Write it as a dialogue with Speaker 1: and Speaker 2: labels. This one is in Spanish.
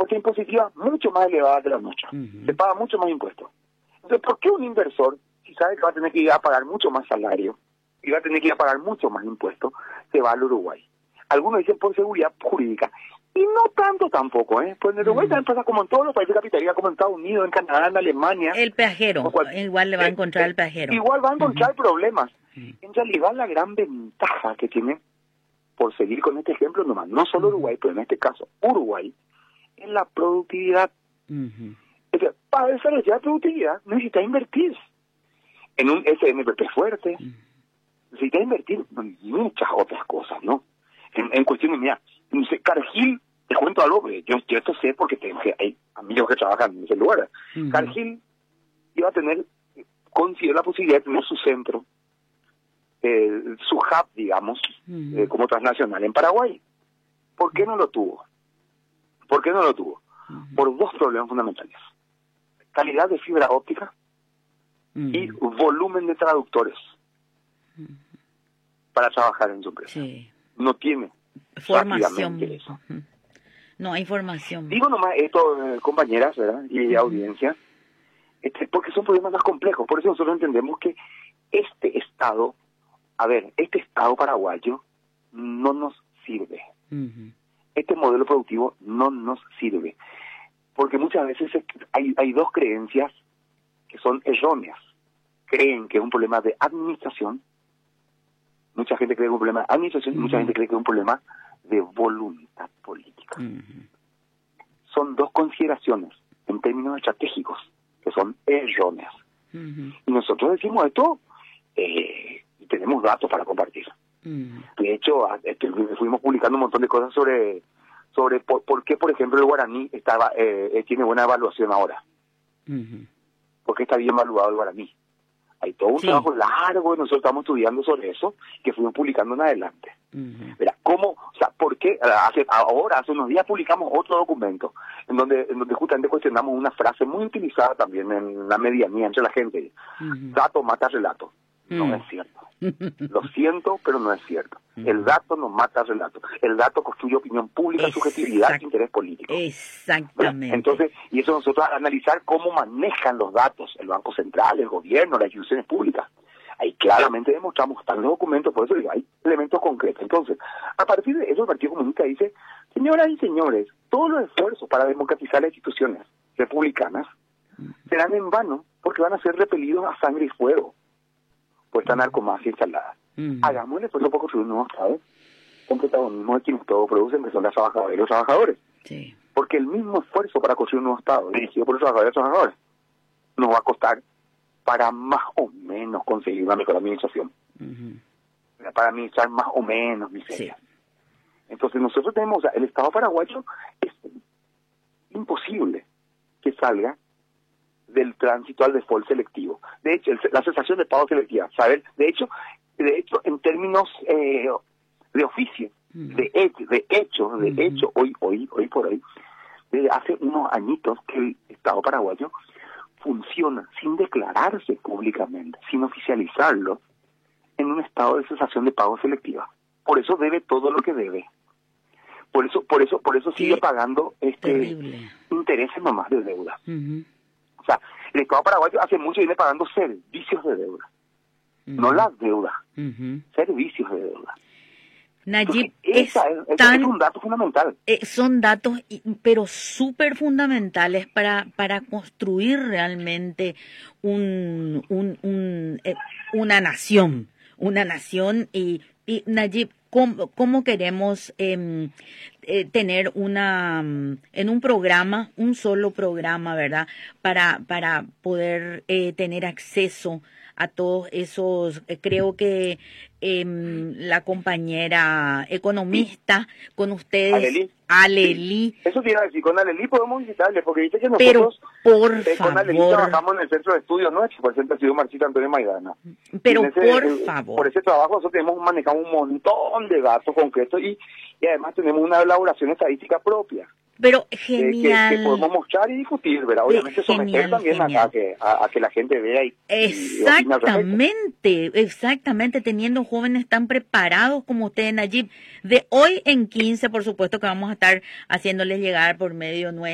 Speaker 1: propuesta impositiva mucho más elevada que la nuestra. Se paga mucho más impuestos. Entonces, ¿por qué un inversor, si sabe que va a tener que ir a pagar mucho más salario y va a tener que ir a pagar mucho más impuestos, se va al Uruguay? Algunos dicen por seguridad jurídica. Y no tanto tampoco, ¿eh? Pues en Uruguay también pasa como en todos los países capitalistas, como en Estados Unidos, en Canadá, en Alemania.
Speaker 2: El peajero, igual le va a encontrar el peajero.
Speaker 1: Igual va a encontrar problemas. En realidad la gran ventaja que tiene, por seguir con este ejemplo nomás, no solo Uruguay, pero en este caso Uruguay, es la productividad. Es que para desarrollar productividad necesita invertir en un SNPP fuerte, necesita invertir en muchas otras cosas, ¿no? En cuestiones, mira, Cargill, te cuento algo, porque yo esto sé porque hay amigos que trabajan en ese lugar. Cargill iba a tener, considero la posibilidad de tener su centro, su hub, digamos, como transnacional en Paraguay. ¿Por qué no lo tuvo? Por dos problemas fundamentales. Calidad de fibra óptica y volumen de traductores para trabajar en su empresa.
Speaker 2: Sí.
Speaker 1: No tiene
Speaker 2: formación.
Speaker 1: Eso.
Speaker 2: No hay formación.
Speaker 1: Digo nomás esto, compañeras, ¿verdad? Y audiencia, porque son problemas más complejos. Por eso nosotros entendemos que este Estado paraguayo no nos sirve. Este modelo productivo no nos sirve. Porque muchas veces hay dos creencias que son erróneas. Creen que es un problema de administración. Mucha gente cree que es un problema de administración y mucha gente cree que es un problema de voluntad política. Son dos consideraciones en términos estratégicos que son erróneas. Y nosotros decimos esto y tenemos datos para compartir. De hecho, fuimos publicando un montón de cosas sobre por qué, por ejemplo, el guaraní tiene buena evaluación ahora. ¿Por qué está bien evaluado el guaraní? Hay todo un trabajo largo que nosotros estamos estudiando sobre eso, que fuimos publicando en adelante. Verá, ¿por qué? Hace unos días publicamos otro documento en donde justamente cuestionamos una frase muy utilizada también en la medianía entre la gente. Dato mata relato. No es cierto. Lo siento, pero no es cierto. El dato no mata relato. El dato construye opinión pública, subjetividad e interés político.
Speaker 2: Exactamente.
Speaker 1: Entonces, y eso nosotros analizar cómo manejan los datos el Banco Central, el gobierno, las instituciones públicas. Ahí claramente demostramos, están los documentos, por eso digo, hay elementos concretos. Entonces, a partir de eso, el Partido Comunista dice, señoras y señores, todos los esfuerzos para democratizar las instituciones republicanas serán en vano porque van a ser repelidos a sangre y fuego por esta narcomacia instalada. Hagamos el esfuerzo por construir un nuevo Estado con protagonismo de quienes todo producen, que son las trabajadoras y los trabajadores.
Speaker 2: Sí.
Speaker 1: Porque el mismo esfuerzo para construir un nuevo Estado dirigido por los trabajadores y los trabajadores nos va a costar para más o menos conseguir una mejor administración. Para administrar más o menos miseria. Sí. Entonces nosotros tenemos, el Estado paraguayo es imposible que salga del tránsito al default selectivo. De hecho, la cesación de pago selectiva, ¿saben? De hecho, en términos de oficio, de hecho, hoy por hoy, desde hace unos añitos que el Estado paraguayo funciona sin declararse públicamente, sin oficializarlo, en un estado de cesación de pago selectiva. Por eso debe todo lo que debe. Por eso sigue pagando intereses nomás de deuda. O sea, el Estado paraguayo hace mucho viene pagando servicios de deuda, no las deudas, servicios de deuda.
Speaker 2: Nayib,
Speaker 1: es un dato fundamental.
Speaker 2: Son datos, pero súper fundamentales para construir realmente una nación. Y Nayib, ¿cómo queremos tener en un programa, un solo programa, ¿verdad? Para poder tener acceso a todos esos, creo que la compañera economista con ustedes, Alelí.
Speaker 1: Eso te iba a decir, con Alelí podemos visitarle, porque dice que nosotros con Alelí trabajamos en el centro de estudios nuestro, por ejemplo, ha sido Marcito Antonio Maidana.
Speaker 2: Pero por favor.
Speaker 1: Por ese trabajo nosotros manejamos un montón de datos concretos y además tenemos una elaboración estadística propia.
Speaker 2: Pero genial.
Speaker 1: Que podemos mostrar y discutir, ¿verdad? Obviamente someter también a que la gente vea y
Speaker 2: Exactamente, teniendo jóvenes tan preparados como ustedes, Nayib. De hoy en 15, por supuesto que vamos a estar haciéndoles llegar por medio nuestro